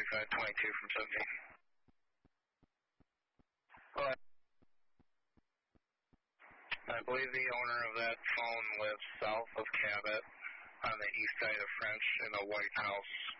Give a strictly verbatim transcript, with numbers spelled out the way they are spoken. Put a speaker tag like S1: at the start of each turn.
S1: forty-five twenty-two from seventeen. Well, I believe the owner of that phone lives south of Cabot on the east side of French in a white house